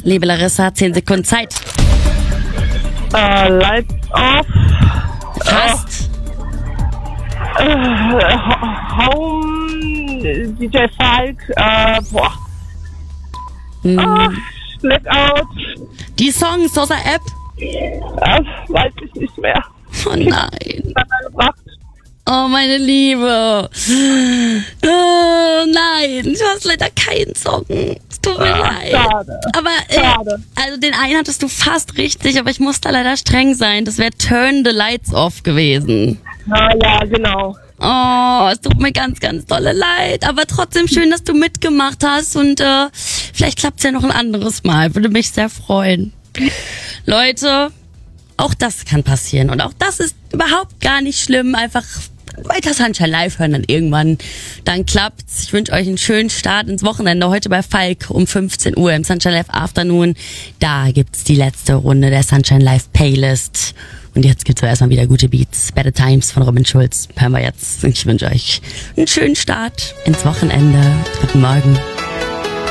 Liebe Larissa, 10 Sekunden Zeit. Lights off. Fast. Home, DJ Falk, Blackout. Die Songs aus der App? Weiß ich nicht mehr. Oh nein. Gebracht. Oh, meine Liebe. Oh nein, du hast leider keinen Song. Es tut mir leid. Schade. Aber Schade. also den einen hattest du fast richtig, aber ich muss da leider streng sein. Das wäre Turn the Lights Off gewesen. Ja, genau. Oh, es tut mir ganz, ganz dolle leid. Aber trotzdem schön, dass du mitgemacht hast. Und vielleicht klappt's ja noch ein anderes Mal. Würde mich sehr freuen. Leute, auch das kann passieren. Und auch das ist überhaupt gar nicht schlimm. Einfach weiter Sunshine Live hören dann irgendwann. Dann klappt's. Ich wünsche euch einen schönen Start ins Wochenende. Heute bei Falk um 15 Uhr im Sunshine Live Afternoon. Da gibt's die letzte Runde der Sunshine Live Playlist. Und jetzt gibt's erstmal wieder gute Beats. Better Times von Robin Schulz. Hören wir jetzt. Ich wünsche euch einen schönen Start ins Wochenende. Guten Morgen.